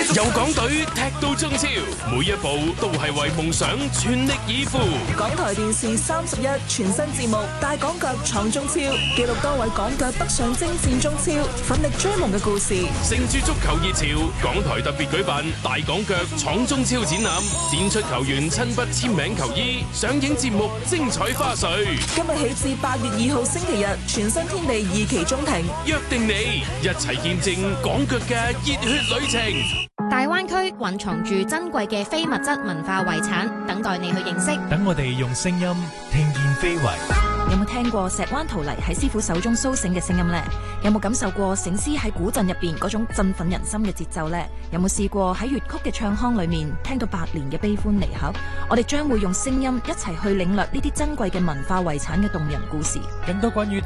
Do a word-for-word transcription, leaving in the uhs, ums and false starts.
由港隊踢到中超，每一步都係為夢想全力以赴。 港台電視三十一全新節目《大港腳闖中超》，記錄多位港腳北上征戰中超、奮力追夢嘅故事。 乘住足球熱潮，港台特別舉辦《大港腳闖中超》展覽，展出球員親筆簽名球衣，上映節目精彩花絮。 今日起至八月二號星期日，全新天地二期中庭， 約定你一齊見證港腳嘅熱血旅程。 大灣區蘊藏住珍貴嘅非物質文化遺產，等待你去認識。 等我哋用聲音聽見非遺。 有冇聽過石灣陶泥喺師傅手中蘇醒嘅聲音呢？有冇感受過醒獅喺古鎮入邊嗰種振奮人心嘅節奏呢？有冇試過喺粵曲嘅唱腔裏面聽到百年嘅悲歡離合？我哋將會用聲音一齊去領略呢啲珍貴嘅文化遺產嘅動人故事。 更多關於